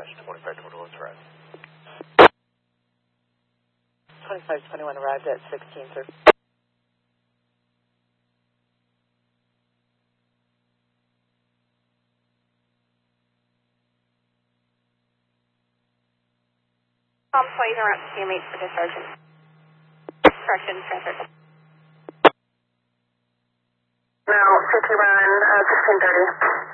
2521 arrived. 2521 arrived at 1630. Employees are at CMH for discharge. Correction, transfer. Now, 51, 1630.